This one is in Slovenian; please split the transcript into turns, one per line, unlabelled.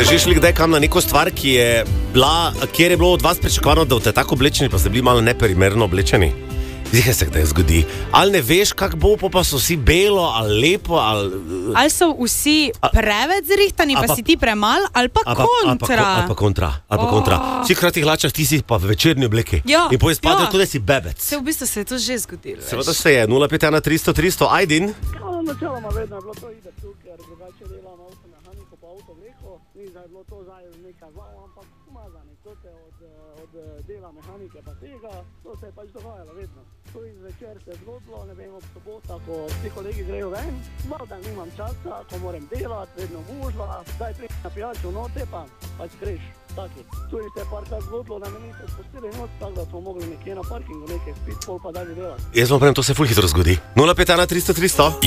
že šli kdaj kam na neko stvar, kjer je bilo od vas pričakovano, da boste tako oblečeni, pa ste bili malo neperimerno oblečeni? Zdaj se kdaj zgodi. Ali ne veš, kako bo, pa so vsi belo, ali lepo, ali
so vsi preveč zrihtani, pa si ti premal, ali pa kontra.
Ali pa kontra. Vsi krati hlačah, ti si pa v večerni obleki.
Ja,
in potem spadajo tudi, da si bebec.
V bistvu se je to že zgodilo.
Seveda se je. 051 300 300. Ajdin.
Načeloma vedno je bilo to ide tu, ker drugače delam avtomehaniko pa avtovleko. Ni zdaj bilo to zdaj nekaj wow, ampak umazane kote od dela mehanike pa tega. To se je pač dogajalo vedno. Tudi zvečer se je zgodilo, ne vem, ob sobota, ko vsi kolegi grejo ven. Malo dan nimam časa, ko moram delati, vedno gužva. Zdaj pridem na pijačo note pa pač greš. Taki. Tudi se je parkrat zgodilo, da me niste spustili noč, tako da smo mogli nekje na parkingu nekaj spiti, pol pa dalje delati.
Jaz vam pravim, to se ful hitro zgodi. 051 300 300.